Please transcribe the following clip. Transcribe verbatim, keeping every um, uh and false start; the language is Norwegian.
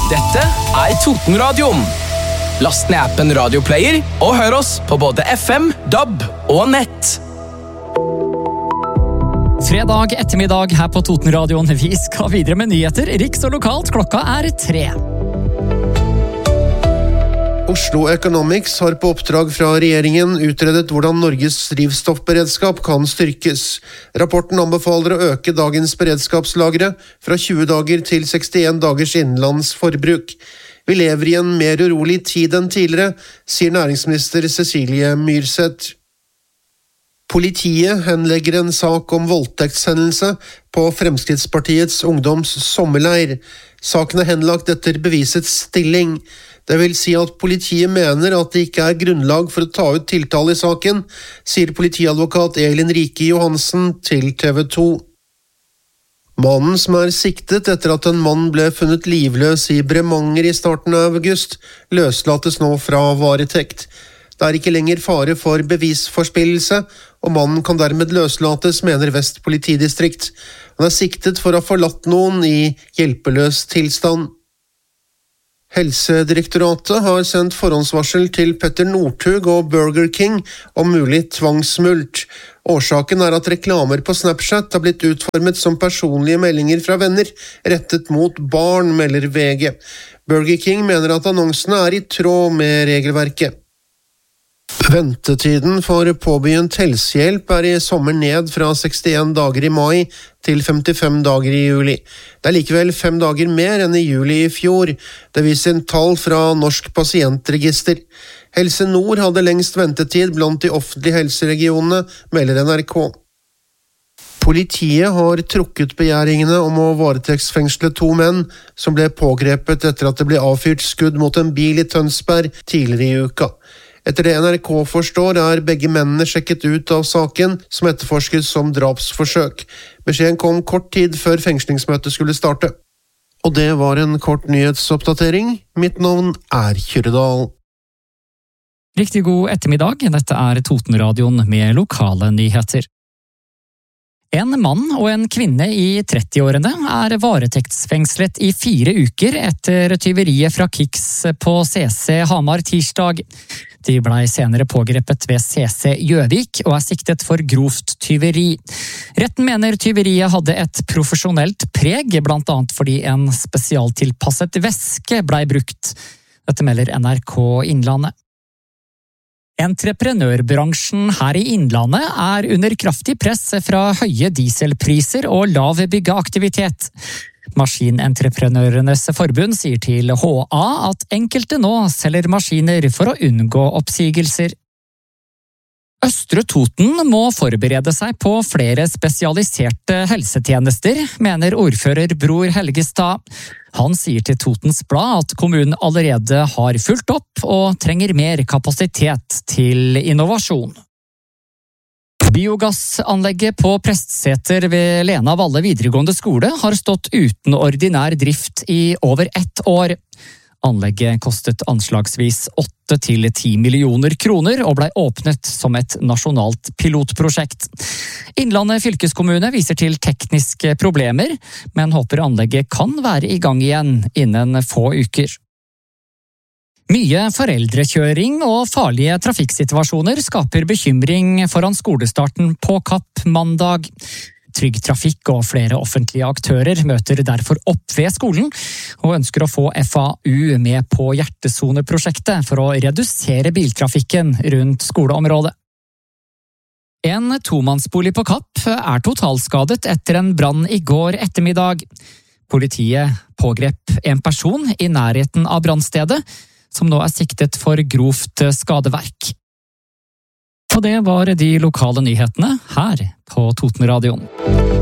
Dette er Totenradioen. Last ned appen Radioplayer og hør oss på både F M, D A B og nett. Fredag ettermiddag her på Totenradioen. Vi skal videre med nyheter. Riks og lokalt, klokka er tre. Oslo Economics har på oppdrag fra regjeringen utredet hvordan Norges drivstoffberedskap kan styrkes. Rapporten anbefaler å øke dagens beredskapslagre fra tjue dager til sekstien dagers innenlands forbruk. Vi lever i en mer urolig tid enn tidligere, sier næringsminister Cecilie Myrseth. Politiet henlegger en sak om voldtektshendelse på Fremskrittspartiets ungdoms sommerleir. Saken er henlagt etter bevisets stilling. Det vil si at politiet mener at det ikke er grunnlag for å ta ut tiltale i saken, sier politiadvokat Elin Rike Johansen til T V to. Mannen som er siktet etter at en mann ble funnet livløs i Bremanger i starten av august, løslates nå fra varetekt. Det er ikke lenger fare for bevisforspillelse, og mannen kan dermed løslates, mener Vest politidistrikt. Han er siktet for å ha forlatt noen i hjelpeløs tilstand. Helsedirektoratet har sendt forhåndsvarsel til Petter Northug og Burger King om mulig tvangsmult. Årsaken er at reklamer på Snapchat har blitt utformet som personlige meldinger fra venner, rettet mot barn, melder V G. Burger King mener at annonsene er i tråd med regelverket. Ventetiden for påbegynt helsehjelp er i sommer ned fra sekstien dager i mai til femtifem dager i juli. Det er likevel fem dager mer enn i juli i fjor. Det viser en tall fra Norsk pasientregister. Helse Nord hadde lengst ventetid blant de offentlige helseregionene, melder N R K. Politiet har trukket begjæringene om å varetektsfengsle to menn som ble pågrepet etter at det ble avfyrt skudd mot en bil i Tønsberg tidligere i uka. Etter det N R K forstår er begge mennene sjekket ut av saken, som etterforskes som drapsforsøk. Beskjeden kom kort tid før fengslingsmøtet skulle starte. Og det var en kort nyhetsoppdatering. Mitt navn er Kyrredal. Riktig god ettermiddag, dette er Totenradioen med lokale nyheter. En mann og en kvinne i trettiårene er varetektsfengslet i fire uker etter tyveriet fra Kicks på C C Hamar tirsdag. De ble senere pågrepet ved C C Gjøvik og er siktet for grovt tyveri. Retten mener tyveriet hadde et profesjonelt preg, blant annet fordi en spesialtilpasset veske ble brukt. Dette melder N R K Innlandet. Entreprenørbransjen her i Innlandet er under kraftig press fra høye dieselpriser og lav byggeaktivitet. Maskinentreprenørenes forbund sier til H A at enkelte nå selger maskiner for å unngå oppsigelser. Østre Toten må forberede seg på flere spesialiserte helsetjenester, mener ordfører Bror Helgestad. Han sier til Totens Blad at kommunen allerede har fulgt opp og trenger mer kapasitet til innovasjon. Biogassanlegget på Prestseter ved Lena Valle videregående skole har stått uten ordinær drift i over ett år. Anlegget kostet anslagsvis åtte til ti millioner kroner og ble åpnet som et nasjonalt pilotprosjekt. Innlandet fylkeskommune viser til tekniske problemer, men håper anlegget kan være i gang igjen innen få uker. Mye foreldrekjøring og farlige trafikksituasjoner skaper bekymring foran skolestarten på Kapp mandag. Trygg Trafikk og flere offentlige aktører møter derfor opp ved skolen og ønsker å få F A U med på hjertesoneprosjektet for å redusere biltrafikken rundt skoleområdet. En tomannsbolig på Kapp er totalskadet etter en brann i går ettermiddag. Politiet pågrep en person i nærheten av brannstedet, som nå er siktet for grovt skadeverk. Og det var de lokale nyhetene her på Totenradioen.